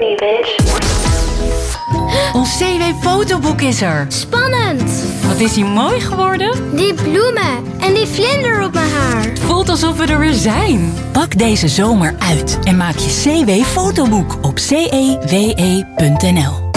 bitch. Ons CW-fotoboek is er. Spannend! Wat is hij mooi geworden? Die bloemen en die vlinder op mijn haar. Het voelt alsof we er weer zijn. Pak deze zomer uit en maak je CW-fotoboek op cewe.nl.